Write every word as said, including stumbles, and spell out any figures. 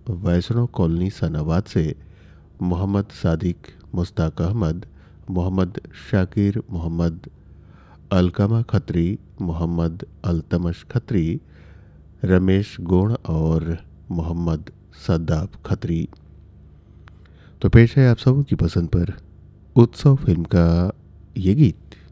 Vaishno colony सनाबाद से मोहम्मद सादिक, मुश्ताक अहमद, मोहम्मद शाकिर, मोहम्मद अलकमा Khatri, Mohammad Altamash Khatri, Ramesh gonna और मोहम्मद सद्दाब खत्री। तो पेश है आप सबों की पसंद पर उत्सव फिल्म का ये गीत।